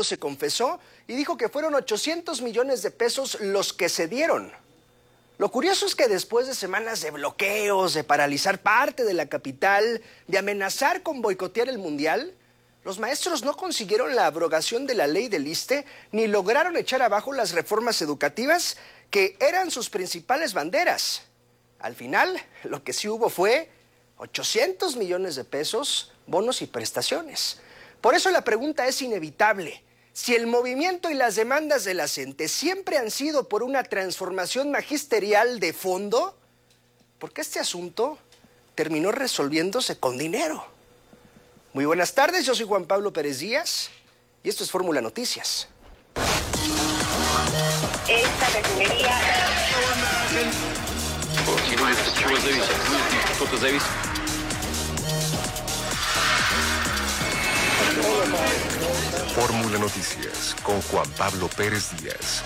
se confesó y dijo que fueron 800 millones de pesos los que se dieron. Lo curioso es que después de semanas de bloqueos, de paralizar parte de la capital, de amenazar con boicotear el Mundial, los maestros no consiguieron la abrogación de la ley del ISSSTE ni lograron echar abajo las reformas educativas que eran sus principales banderas. Al final, lo que sí hubo fue 800 millones de pesos, bonos y prestaciones. Por eso la pregunta es inevitable. Si el movimiento y las demandas de la gente siempre han sido por una transformación magisterial de fondo, ¿por qué este asunto terminó resolviéndose con dinero? Muy buenas tardes, yo soy Juan Pablo Pérez Díaz y esto es Fórmula Noticias. Esta refinería... Fórmula Noticias con Juan Pablo Pérez Díaz.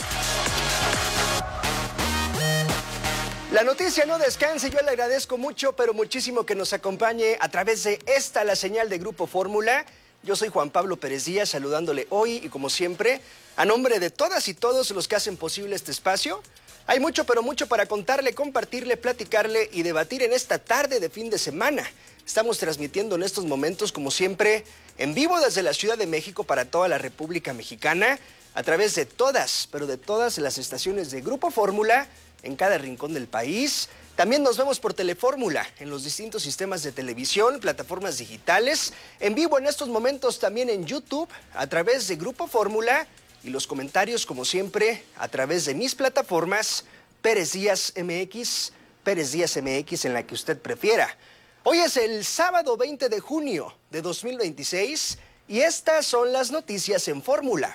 La noticia no descansa y yo le agradezco mucho, pero muchísimo que nos acompañe a través de esta, la señal de Grupo Fórmula. Yo soy Juan Pablo Pérez Díaz, saludándole hoy y como siempre, a nombre de todas y todos los que hacen posible este espacio. Hay mucho, pero mucho para contarle, compartirle, platicarle y debatir en esta tarde de fin de semana. Estamos transmitiendo en estos momentos, como siempre, en vivo desde la Ciudad de México para toda la República Mexicana, a través de todas, pero de todas las estaciones de Grupo Fórmula, en cada rincón del país. También nos vemos por Telefórmula, en los distintos sistemas de televisión, plataformas digitales, en vivo en estos momentos también en YouTube, a través de Grupo Fórmula, y los comentarios, como siempre, a través de mis plataformas, Pérez Díaz MX, en la que usted prefiera. Hoy es el sábado 20 de junio de 2026 y estas son las noticias en Fórmula.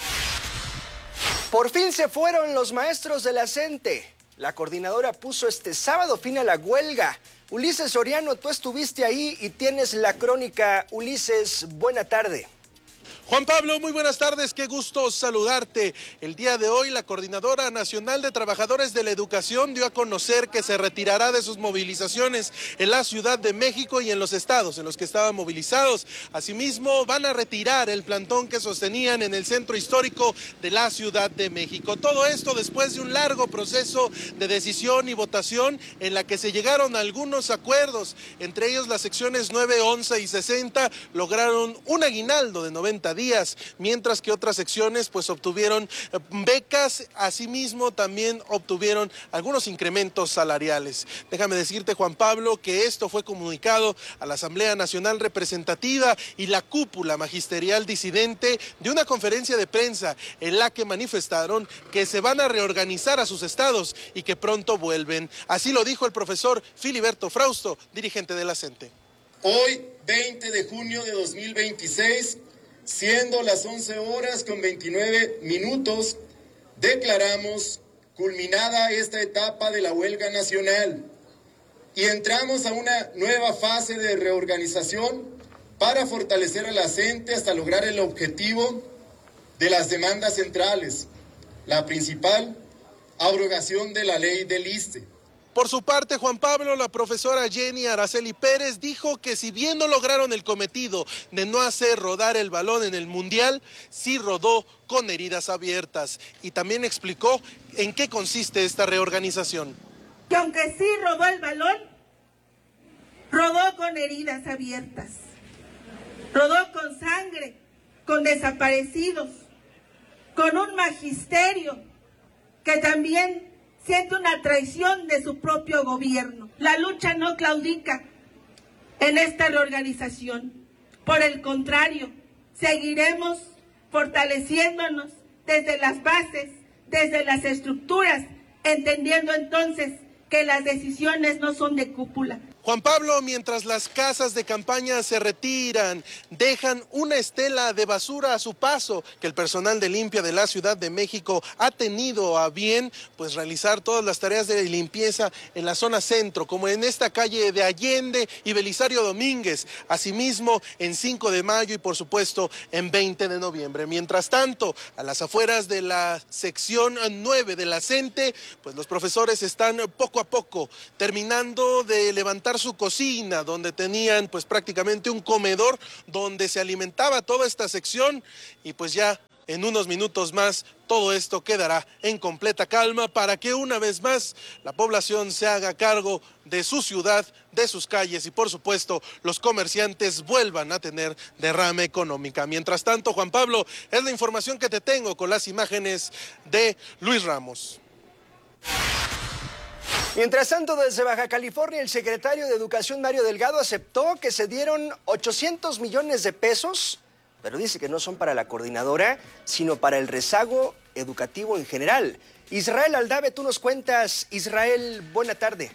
Por fin se fueron los maestros de la CENTE. La coordinadora puso este sábado fin a la huelga. Ulises Soriano, tú estuviste ahí y tienes la crónica. Ulises, buena tarde. Juan Pablo, muy buenas tardes, qué gusto saludarte. El día de hoy la Coordinadora Nacional de Trabajadores de la Educación dio a conocer que se retirará de sus movilizaciones en la Ciudad de México y en los estados en los que estaban movilizados. Asimismo, van a retirar el plantón que sostenían en el centro histórico de la Ciudad de México. Todo esto después de un largo proceso de decisión y votación en la que se llegaron a algunos acuerdos. Entre ellos las secciones 9, 11 y 60 lograron un aguinaldo de 90 días, mientras que otras secciones pues obtuvieron becas, asimismo también obtuvieron algunos incrementos salariales. Déjame decirte, Juan Pablo, que esto fue comunicado a la Asamblea Nacional Representativa y la cúpula magisterial disidente de una conferencia de prensa en la que manifestaron que se van a reorganizar a sus estados y que pronto vuelven. Así lo dijo el profesor Filiberto Frausto, dirigente de la CENTE. Hoy, 20 de junio de 2026, siendo las 11:29, declaramos culminada esta etapa de la huelga nacional y entramos a una nueva fase de reorganización para fortalecer a la CENTE hasta lograr el objetivo de las demandas centrales. La principal, abrogación de la ley del ISSSTE. Por su parte, Juan Pablo, la profesora Jenny Araceli Pérez dijo que si bien no lograron el cometido de no hacer rodar el balón en el Mundial, sí rodó con heridas abiertas y también explicó en qué consiste esta reorganización. Que aunque sí rodó el balón, rodó con heridas abiertas, rodó con sangre, con desaparecidos, con un magisterio que también siente una traición de su propio gobierno. La lucha no claudica en esta reorganización. Por el contrario, seguiremos fortaleciéndonos desde las bases, desde las estructuras, entendiendo entonces que las decisiones no son de cúpula. Juan Pablo, mientras las casas de campaña se retiran, dejan una estela de basura a su paso, que el personal de limpia de la Ciudad de México ha tenido a bien pues realizar todas las tareas de limpieza en la zona centro, como en esta calle de Allende y Belisario Domínguez, asimismo en 5 de mayo y por supuesto en 20 de noviembre. Mientras tanto, a las afueras de la sección 9 de la CENTE, pues los profesores están poco a poco terminando de levantar su cocina, donde tenían pues prácticamente un comedor donde se alimentaba toda esta sección, y pues ya en unos minutos más todo esto quedará en completa calma para que una vez más la población se haga cargo de su ciudad, de sus calles y por supuesto los comerciantes vuelvan a tener derrame económica. Mientras tanto, Juan Pablo, es la información que te tengo con las imágenes de Luis Ramos. Mientras tanto, desde Baja California, el secretario de Educación, Mario Delgado, aceptó que se dieron 800 millones de pesos, pero dice que no son para la coordinadora, sino para el rezago educativo en general. Israel Aldave, tú nos cuentas. Israel, buena tarde.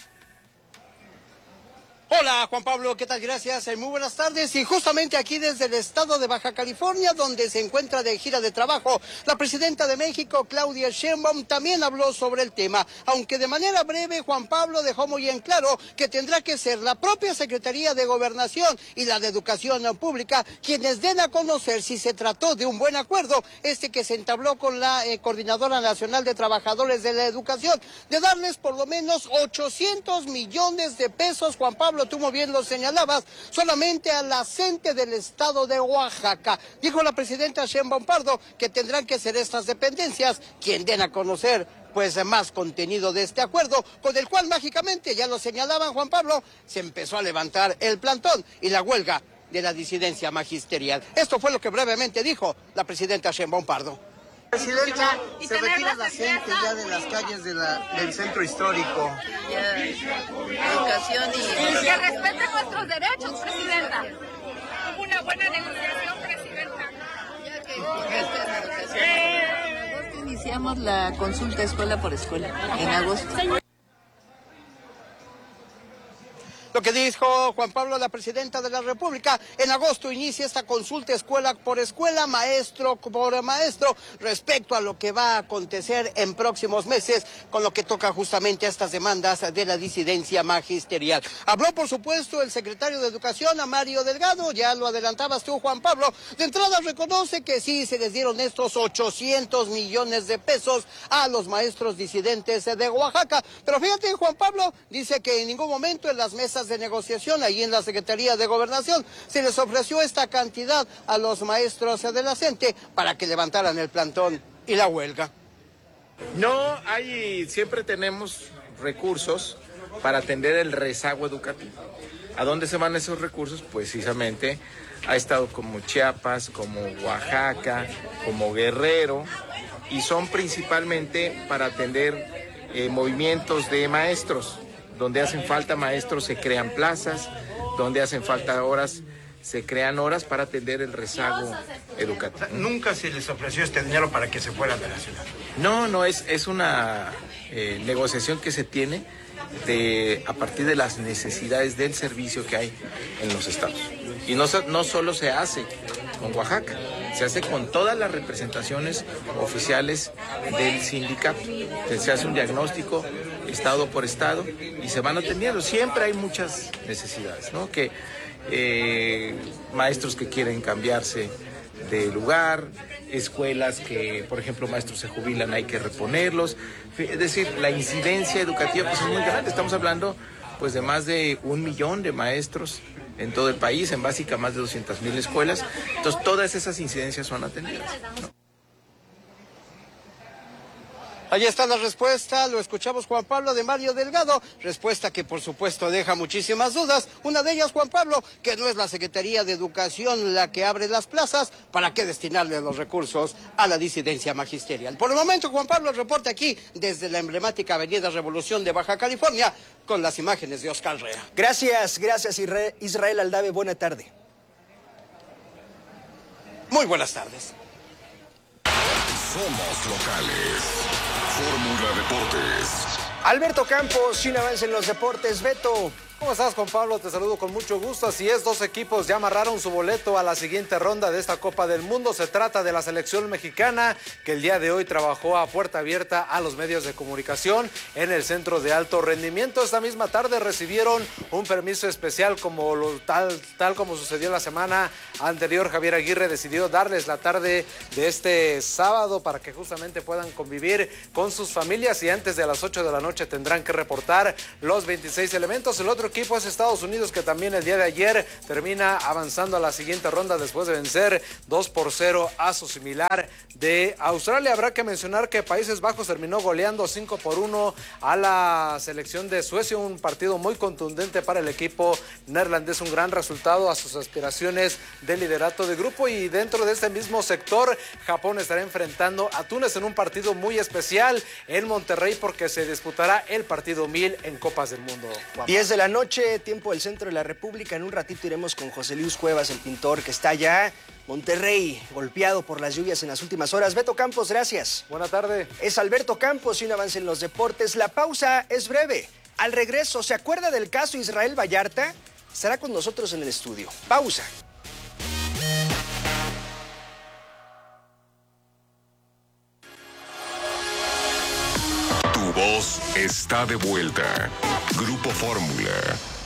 Hola Juan Pablo, ¿qué tal? Gracias, muy buenas tardes. Y justamente aquí desde el estado de Baja California, donde se encuentra de gira de trabajo, la presidenta de México, Claudia Sheinbaum, también habló sobre el tema, aunque de manera breve Juan Pablo dejó muy en claro que tendrá que ser la propia Secretaría de Gobernación y la de Educación Pública quienes den a conocer si se trató de un buen acuerdo, que se entabló con la Coordinadora Nacional de Trabajadores de la Educación, de darles por lo menos 800 millones de pesos, Juan Pablo, tú muy bien lo señalabas, solamente a la CENTE del estado de Oaxaca. Dijo la presidenta Sheinbaum Pardo que tendrán que ser estas dependencias quien den a conocer pues más contenido de este acuerdo, con el cual mágicamente, ya lo señalaban Juan Pablo, se empezó a levantar el plantón y la huelga de la disidencia magisterial. Esto fue lo que brevemente dijo la presidenta Sheinbaum Pardo. Presidenta, se retira la gente ya de las calles del centro histórico. Educación y que respeten nuestros derechos, presidenta. Hubo una buena negociación, presidenta. Ya que educación. En agosto iniciamos la consulta escuela por escuela. En agosto. Lo que dijo Juan Pablo, la presidenta de la República, en agosto inicia esta consulta escuela por escuela, maestro por maestro, respecto a lo que va a acontecer en próximos meses, con lo que toca justamente estas demandas de la disidencia magisterial. Habló, por supuesto, el secretario de Educación, a Mario Delgado, ya lo adelantabas tú, Juan Pablo. De entrada reconoce que sí se les dieron estos 800 millones de pesos a los maestros disidentes de Oaxaca, pero fíjate, Juan Pablo, dice que en ningún momento en las mesas de negociación ahí en la Secretaría de Gobernación se les ofreció esta cantidad a los maestros de la CENTE para que levantaran el plantón y la huelga. No, siempre tenemos recursos para atender el rezago educativo. ¿A dónde se van esos recursos? Precisamente a estados como Chiapas, como Oaxaca, como Guerrero, y son principalmente para atender movimientos de maestros. Donde hacen falta maestros se crean plazas, donde hacen falta horas se crean horas para atender el rezago educativo. ¿Nunca se les ofreció este dinero para que se fueran de la ciudad? No, es una negociación que se tiene a partir de las necesidades del servicio que hay en los estados. Y no solo se hace con Oaxaca, se hace con todas las representaciones oficiales del sindicato. Se hace un diagnóstico estado por estado y se van atendiendo. Siempre hay muchas necesidades, ¿no? Que maestros que quieren cambiarse de lugar, escuelas que, por ejemplo, maestros se jubilan, hay que reponerlos. Es decir, la incidencia educativa pues, es muy grande. Estamos hablando pues, de más de 1 millón de maestros en todo el país, en básica más de 200,000 escuelas. Entonces, todas esas incidencias son atendidas, ¿no? Ahí está la respuesta, lo escuchamos, Juan Pablo, de Mario Delgado, respuesta que por supuesto deja muchísimas dudas. Una de ellas, Juan Pablo, que no es la Secretaría de Educación la que abre las plazas, ¿para qué destinarle los recursos a la disidencia magisterial? Por el momento, Juan Pablo, el reporte aquí desde la emblemática Avenida Revolución de Baja California, con las imágenes de Oscar Rea. Gracias Israel Aldave, buena tarde. Muy buenas tardes. Somos locales. Fórmula Deportes. Alberto Campos, y un avance en los deportes. Beto. ¿Cómo estás, Juan Pablo? Te saludo con mucho gusto. Así es, 2 equipos ya amarraron su boleto a la siguiente ronda de esta Copa del Mundo. Se trata de la selección mexicana, que el día de hoy trabajó a puerta abierta a los medios de comunicación en el Centro de Alto Rendimiento. Esta misma tarde recibieron un permiso especial, tal como sucedió la semana anterior. Javier Aguirre decidió darles la tarde de este sábado para que justamente puedan convivir con sus familias, y antes de las 8 de la noche tendrán que reportar los 26 elementos. El otro equipo es Estados Unidos, que también el día de ayer termina avanzando a la siguiente ronda después de vencer 2-0 a su similar de Australia. Habrá que mencionar que Países Bajos terminó goleando 5-1 a la selección de Suecia, un partido muy contundente para el equipo neerlandés, un gran resultado a sus aspiraciones de liderato de grupo. Y dentro de este mismo sector, Japón estará enfrentando a Túnez en un partido muy especial en Monterrey, porque se disputará el partido 1000 en Copas del Mundo. 10 de la noche, tiempo del centro de la República. En un ratito iremos con José Luis Cuevas, el pintor que está allá. Monterrey, golpeado por las lluvias en las últimas horas. Beto Campos, gracias. Buena tarde. Es Alberto Campos y un avance en los deportes. La pausa es breve. Al regreso, ¿se acuerda del caso Israel Vallarta? Estará con nosotros en el estudio. Pausa. Tu voz está de vuelta. Grupo Fórmula.